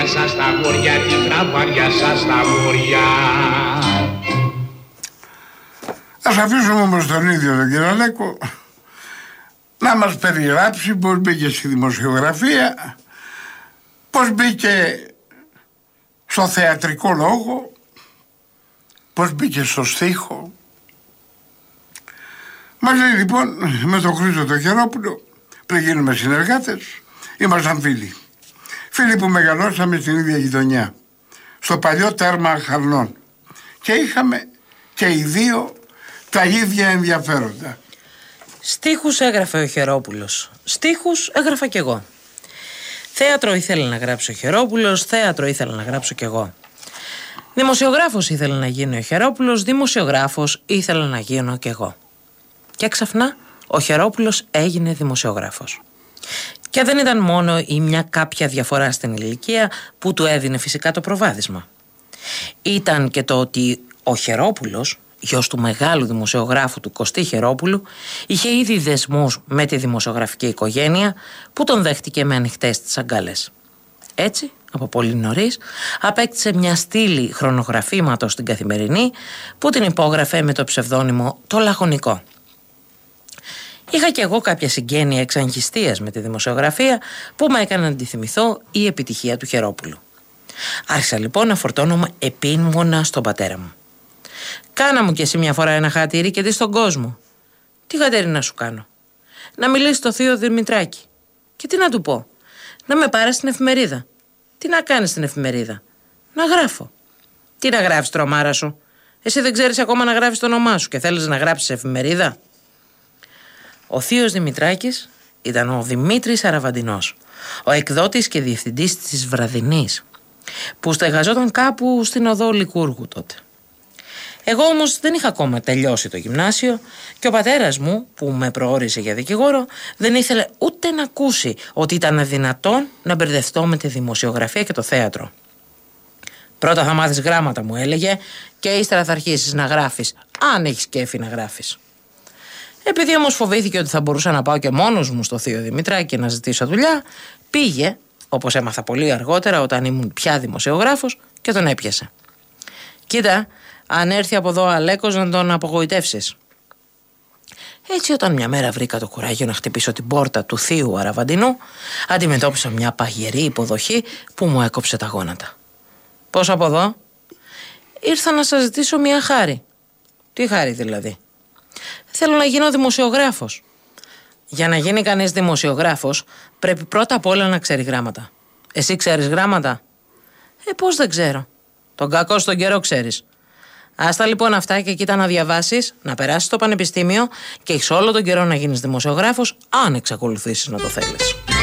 σας τα αγόρια, τη γραβάρια σας τα αγόρια. Ας αφήσουμε όμως τον ίδιο τον κύριο Αλέκο να μας περιγράψει πώς μπήκε στη δημοσιογραφία, πώς μπήκε στο θεατρικό λόγο, πώς μπήκε στο στίχο. Μας λέει λοιπόν με τον Χρήστο τον Χερόπουλο, πριν γίνουμε συνεργάτες, ήμασταν φίλοι. Φίλοι που μεγαλώσαμε στην ίδια γειτονιά, στο παλιό τέρμα Χαρνών. Και είχαμε και οι δύο τα ίδια ενδιαφέροντα. Στίχους έγραφε ο Χερόπουλος, στίχους έγραφα κι εγώ. Θέατρο ήθελε να γράψει ο Χερόπουλος, θέατρο ήθελα να γράψω κι εγώ. Δημοσιογράφος ήθελε να γίνει ο Χερόπουλος, δημοσιογράφος ήθελα να γίνω κι εγώ. Και ξαφνά ο Χερόπουλος έγινε δημοσιογράφος. Και δεν ήταν μόνο η μια κάποια διαφορά στην ηλικία που του έδινε φυσικά το προβάδισμα. Ήταν και το ότι ο Χερόπουλος, γιος του μεγάλου δημοσιογράφου του Κωστή Χερόπουλου, είχε ήδη δεσμούς με τη δημοσιογραφική οικογένεια που τον δέχτηκε με ανοιχτές τις αγκάλες. Έτσι, από πολύ νωρίς, απέκτησε μια στήλη χρονογραφήματος στην Καθημερινή που την υπόγραφε με το ψευδώνυμο «Το Λαγωνικό». Είχα κι εγώ κάποια συγγένεια εξαγχιστίας με τη δημοσιογραφία που με έκανε να αντιθυμηθώ η επιτυχία του Χερόπουλου. Άρχισα λοιπόν να φορτώνομαι επίμονα στον πατέρα μου. «Κάνα μου κι εσύ μια φορά ένα χατήρι και δεις τον κόσμο». «Τι χατήρι να σου κάνω?» «Να μιλήσεις στο θείο Δημητράκη». «Και τι να του πω?» «Να με πάρει στην εφημερίδα». «Τι να κάνεις στην εφημερίδα?» «Να γράφω». «Τι να γράφεις, τρομάρα σου? Εσύ δεν ξέρεις ακόμα να γράφεις το όνομά σου και θέλεις να γράψεις σε εφημερίδα?» Ο θείος Δημητράκης ήταν ο Δημήτρης Αραβαντινός, ο εκδότης και διευθυντής της Βραδινής, που στεγαζόταν κάπου στην οδό Λικούργου τότε. Εγώ όμως δεν είχα ακόμα τελειώσει το γυμνάσιο και ο πατέρας μου, που με προόρισε για δικηγόρο, δεν ήθελε ούτε να ακούσει ότι ήταν δυνατόν να μπερδευτώ με τη δημοσιογραφία και το θέατρο. «Πρώτα θα μάθεις γράμματα», μου έλεγε, «και ύστερα θα αρχίσεις να γράφεις, αν έχεις κέφι να γράφεις». Επειδή όμως φοβήθηκε ότι θα μπορούσα να πάω και μόνος μου στο θείο Δημητράκη να ζητήσω δουλειά, πήγε, όπως έμαθα πολύ αργότερα όταν ήμουν πια δημοσιογράφος, και τον έπιασε. «Κοίτα, αν έρθει από εδώ ο Αλέκος να τον απογοητεύσεις». Έτσι, όταν μια μέρα βρήκα το κουράγιο να χτυπήσω την πόρτα του θείου Αραβαντινού, αντιμετώπισα μια παγερή υποδοχή που μου έκοψε τα γόνατα. «Πώς από εδώ?» «Ήρθα να σας ζητήσω μια χάρη». «Τι χάρη δηλαδή?» «Θέλω να γίνω δημοσιογράφος». «Για να γίνει κανείς δημοσιογράφος πρέπει πρώτα απ' όλα να ξέρει γράμματα». «Εσύ ξέρεις γράμματα?» Πώς δεν ξέρω?» «Τον κακό στον καιρό ξέρεις». «Άστα λοιπόν αυτά και κοίτα να διαβάσεις, να περάσεις στο πανεπιστήμιο και έχεις όλο τον καιρό να γίνεις δημοσιογράφος, αν εξακολουθήσεις να το θέλεις».